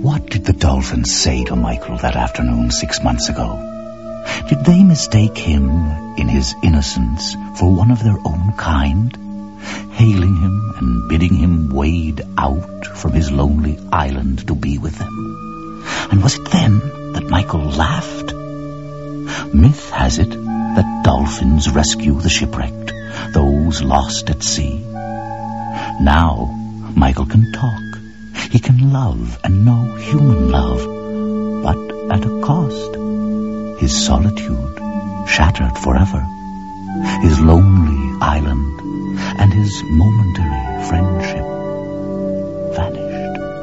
What did the dolphins say to Michael that afternoon 6 months ago? Did they mistake him in his innocence for one of their own kind, hailing him and bidding him wade out from his lonely island to be with them? And was it then that Michael laughed? Myth has it that dolphins rescue the shipwrecked, those lost at sea. Now Michael can talk. He can love and know human love, but at a cost. His solitude shattered forever, his lonely island and his momentary friendship vanished.